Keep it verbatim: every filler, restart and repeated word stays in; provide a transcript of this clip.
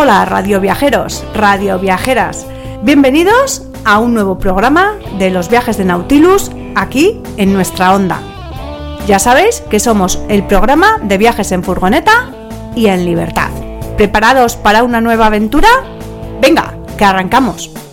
Hola radio viajeros, radio viajeras, bienvenidos a un nuevo programa de los viajes de Nautilus aquí en nuestra onda. Ya sabéis que somos el programa de viajes en furgoneta y en libertad. ¿Preparados para una nueva aventura? ¡Venga, que arrancamos!